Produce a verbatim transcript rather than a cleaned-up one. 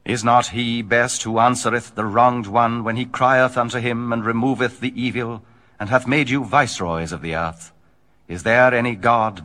Is not he best who answereth the wronged one when he crieth unto him, and removeth the evil, and hath made you viceroys of the earth? Is there any God